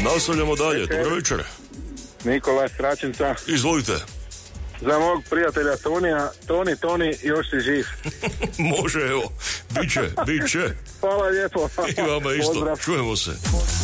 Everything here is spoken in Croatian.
Nastavljamo dalje, dobro večer. Nikola Stračinca. Izvolite. Za mog prijatelja Tonija, Toni, još si živ. Može, evo, bit će. Hvala lijepo. I vama isto, Pozdrav. čujemo se.